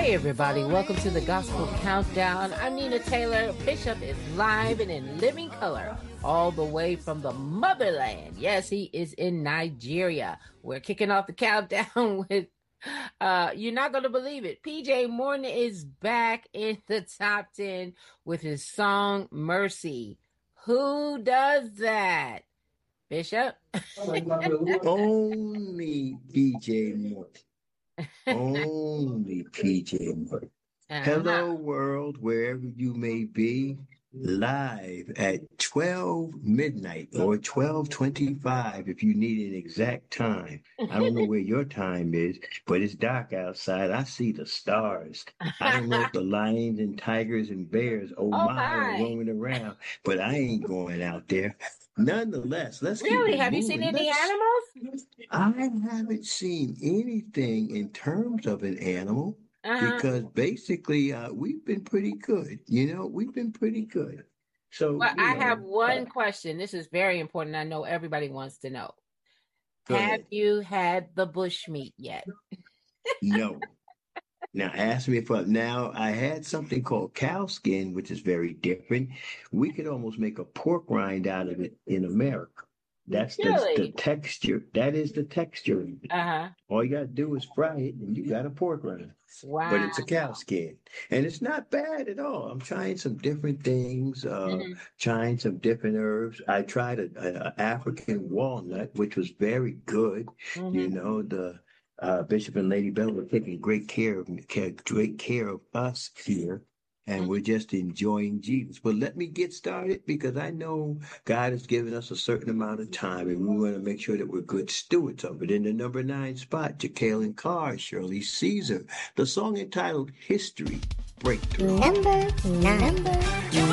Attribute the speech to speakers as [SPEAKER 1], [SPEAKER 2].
[SPEAKER 1] Hey everybody, welcome to the Gospel Countdown. I'm Nina Taylor. Bishop is live and in living color, all the way from the motherland. Yes, he is in Nigeria. We're kicking off the countdown with, you're not going to believe it. PJ Morton is back in the top 10 with his song Mercy. Who does that? Bishop?
[SPEAKER 2] Only PJ Morton. Only PJ Morton. Hello, world, wherever you may be, live at 12 midnight or 12:25 if you need an exact time. I don't know where your time is, but it's dark outside. I see the stars. I don't know if the lions and tigers and bears, oh my, are roaming around, but I ain't going out there. Nonetheless, let's keep
[SPEAKER 1] Really?
[SPEAKER 2] it
[SPEAKER 1] Have you
[SPEAKER 2] moving.
[SPEAKER 1] seen any animals?
[SPEAKER 2] I haven't seen anything in terms of an animal because basically we've been pretty good. We've been pretty good. So,
[SPEAKER 1] Well, I have one question. This is very important. I know everybody wants to know. Have you had the bush meat yet?
[SPEAKER 2] No. Now, ask me now I had something called cow skin, which is very different. We could almost make a pork rind out of it in America. That's the texture. That is the texture. All you got to do is fry it and you got a pork rind.
[SPEAKER 1] Wow.
[SPEAKER 2] But it's a cow skin. And it's not bad at all. I'm trying some different things, trying some different herbs. I tried an African walnut, which was very good. The Bishop and Lady Bella were taking great care of us here. And we're just enjoying Jesus. But let me get started because I know God has given us a certain amount of time and we want to make sure that we're good stewards of it. In the number 9 spot, Jacqueline Carr, Shirley Caesar, the song entitled History Breakthrough.
[SPEAKER 3] Number 9.